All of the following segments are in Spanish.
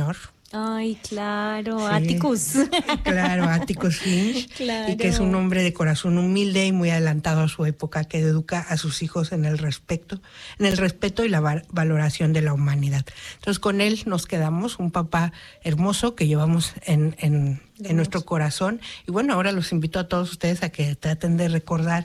señor. Ay, claro, Sí. Atticus. Claro, Atticus Finch, Claro. y que es un hombre de corazón humilde y muy adelantado a su época, que educa a sus hijos en el respeto y la valoración de la humanidad. Entonces, con él nos quedamos, un papá hermoso que llevamos en nuestro corazón. Y bueno, ahora los invito a todos ustedes a que traten de recordar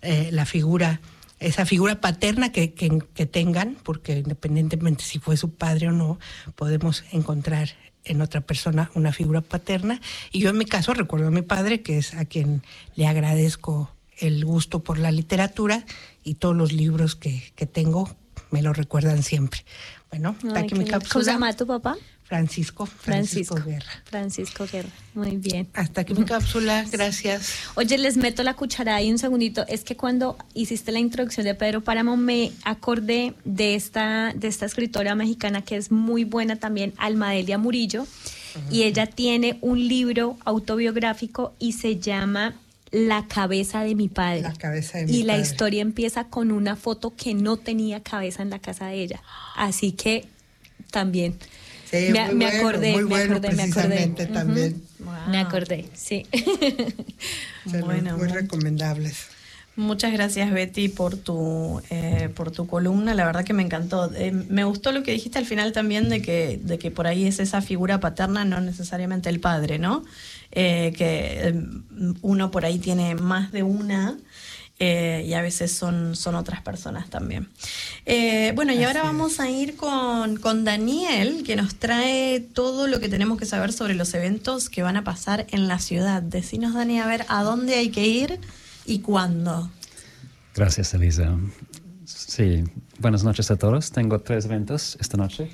esa figura paterna que tengan, porque independientemente si fue su padre o no, podemos encontrar en otra persona una figura paterna. Y yo en mi caso recuerdo a mi padre, que es a quien le agradezco el gusto por la literatura, y todos los libros que tengo me lo recuerdan siempre. Bueno, está aquí mi cápsula. ¿Cómo se llama tu papá? Francisco Guerra. Francisco Guerra, muy bien. Hasta aquí mi cápsula, gracias. Oye, les meto la cuchara ahí un segundito. Es que cuando hiciste la introducción de Pedro Páramo me acordé de esta escritora mexicana que es muy buena también, Almadelia Murillo, y ella tiene un libro autobiográfico y se llama La cabeza de mi padre. La cabeza de mi y la padre. historia empieza con una foto que no tenía cabeza en la casa de ella. Así que también... Sí, me acordé. precisamente también. Wow. Me acordé, sí. Bueno, Muy recomendables. Muchas gracias, Betty, por tu columna. La verdad que me encantó. Me gustó lo que dijiste al final también de que por ahí es esa figura paterna, no necesariamente el padre, ¿no? Que uno por ahí tiene más de una. Y a veces son otras personas también. Bueno, y ahora vamos a ir con Daniel, que nos trae todo lo que tenemos que saber sobre los eventos que van a pasar en la ciudad. Decinos, Dani, a ver a dónde hay que ir y cuándo. Gracias, Elisa. Sí, buenas noches a todos. Tengo 3 eventos esta noche.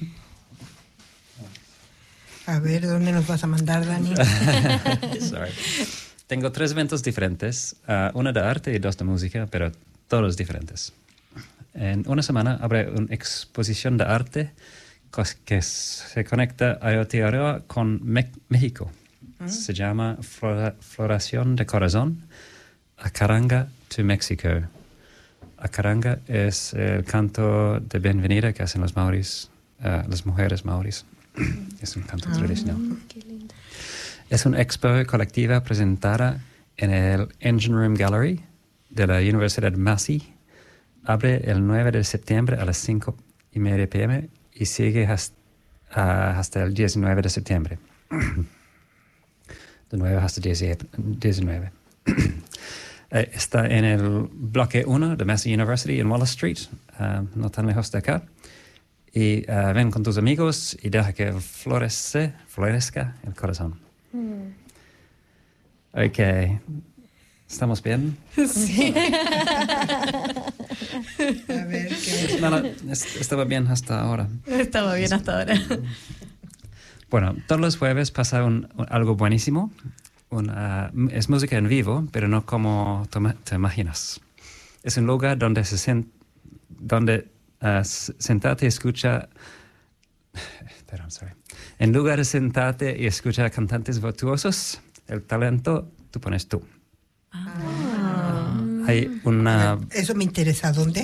A ver, ¿dónde nos vas a mandar, Dani? Sorry. Tengo 3 eventos diferentes, uno de arte y 2 de música, pero todos diferentes. En una semana habrá una exposición de arte que se conecta a Aotearoa con México. Se llama Floración de Corazón, Acaranga to Mexico. Acaranga es el canto de bienvenida que hacen los maoris, las mujeres maoris. Es un canto tradicional. Qué lindo. Es una expo colectiva presentada en el Engine Room Gallery de la Universidad Massey. Abre el 9 de septiembre a las 5:30 p.m. y sigue hasta el 19 de septiembre. De 9 hasta 19. Está en el bloque 1 de Massey University en Wall Street, no tan lejos de acá. Y ven con tus amigos y deja que florezca el corazón. Ok, ¿estamos bien? Sí. A ver, ¿qué? No, estaba bien hasta ahora. Estaba bien hasta ahora. Bueno, todos los jueves pasa algo buenísimo. Es música en vivo, pero no como te imaginas. Es un lugar donde sentarte y escucha... Perdón, sorry. En lugar de sentarte y escuchar cantantes virtuosos, el talento tú pones tú. Hay una... Eso me interesa. ¿Dónde?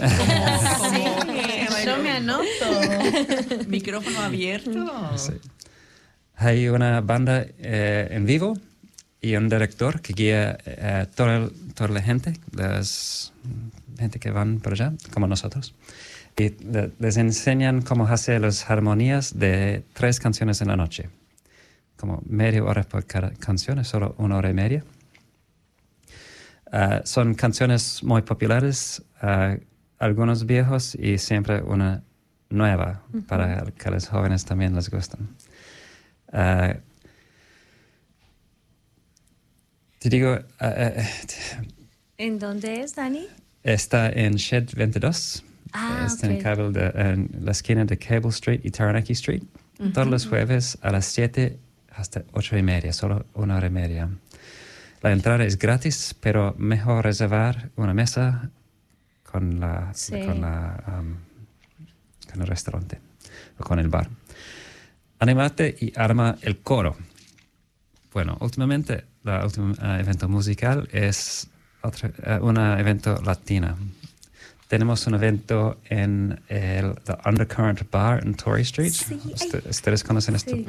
Yo me anoto. Micrófono abierto. Sí. Hay una banda en vivo y un director que guía toda la gente, gente que van por allá, como nosotros. Y les enseñan cómo hacer las armonías de 3 canciones en la noche. Como media hora por cada canción, es solo 1 hora y media. Son canciones muy populares, algunos viejos y siempre una nueva, para que los jóvenes también les gustan. Te digo... ¿En dónde es, Dani? Está en Shed 22. Está en la esquina de Cable Street y Taranaki Street. Todos los jueves a las 7 hasta 8:30, solo 1 hora y media. La entrada es gratis, pero mejor reservar una mesa con el restaurante o con el bar. Anímate y arma el coro. Bueno, últimamente, el último evento musical es un evento latino. Tenemos un evento en el The Undercurrent Bar en Torrey Street. Sí. ¿Ustedes conocen esto? Sí.